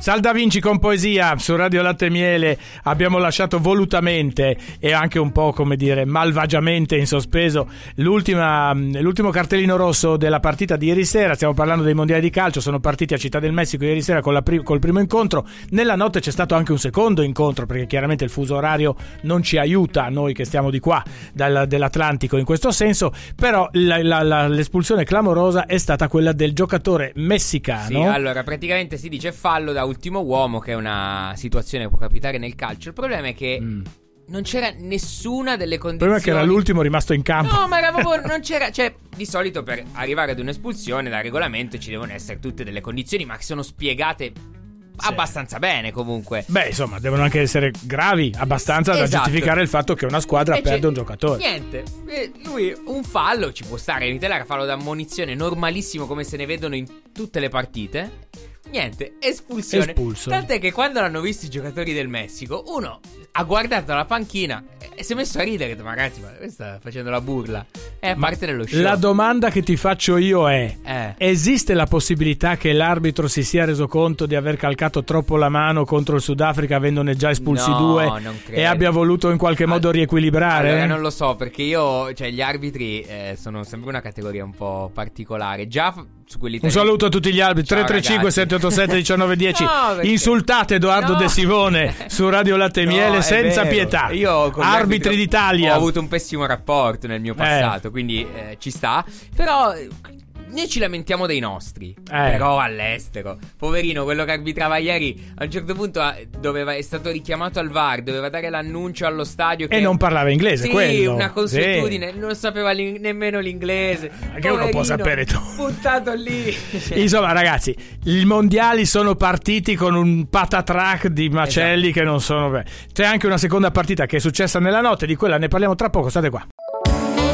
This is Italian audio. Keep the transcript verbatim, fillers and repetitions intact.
Sal Da Vinci con poesia su Radio Latte e Miele. Abbiamo lasciato volutamente e anche un po', come dire, malvagiamente in sospeso l'ultima, l'ultimo cartellino rosso della partita di ieri sera. Stiamo parlando dei mondiali di calcio, sono partiti a Città del Messico ieri sera con la pri- col primo incontro. Nella notte c'è stato anche un secondo incontro, perché chiaramente il fuso orario non ci aiuta, noi che stiamo di qua dal, dell'Atlantico in questo senso, però la, la, la, l'espulsione clamorosa è stata quella del giocatore messicano. Sì, allora praticamente si dice fallo da ultimo uomo, che è una situazione che può capitare nel calcio. Il problema è che mm. non c'era nessuna delle condizioni. Il problema è che era l'ultimo rimasto in campo. No, ma era proprio non c'era, cioè di solito per arrivare ad un'espulsione da regolamento ci devono essere tutte delle condizioni, ma che sono spiegate sì. abbastanza bene comunque. Beh, insomma, devono anche essere gravi abbastanza esatto. da giustificare il fatto che una squadra e perde un giocatore. Niente, lui un fallo ci può stare, in Italia fallo da ammonizione normalissimo, come se ne vedono in tutte le partite. Niente, espulsione. Espulso. Tant'è che quando l'hanno visto i giocatori del Messico, uno ha guardato la panchina e si è messo a ridere, ha detto, ma ragazzi, ma sta facendo la burla. È a parte dello show. La domanda che ti faccio io è eh. esiste la possibilità che l'arbitro si sia reso conto di aver calcato troppo la mano contro il Sudafrica, avendone già espulsi no, due, non credo. e abbia voluto in qualche modo All- riequilibrare? Allora non lo so, perché io, cioè gli arbitri eh, sono sempre una categoria un po' particolare. Già f- su quelli un saluto a tutti gli arbitri. Tre tre cinque sette otto sette uno nove uno zero no, perché... Insultate Edoardo no. De Simone su Radio Latte e Miele, no, senza vero. pietà. Io con arbitri d'Italia ho avuto un pessimo rapporto nel mio passato, eh. quindi eh, ci sta. Però noi ci lamentiamo dei nostri, eh. però all'estero, poverino, quello che arbitrava ieri a un certo punto doveva, è stato richiamato al V A R, doveva dare l'annuncio allo stadio che... e non parlava inglese, sì, quello una consuetudine, sì. non sapeva l'ing- nemmeno l'inglese, che uno può sapere tu, buttato lì. Insomma ragazzi, i mondiali sono partiti con un patatrack di macelli, esatto. che non sono... C'è anche una seconda partita che è successa nella notte, di quella ne parliamo tra poco, state qua.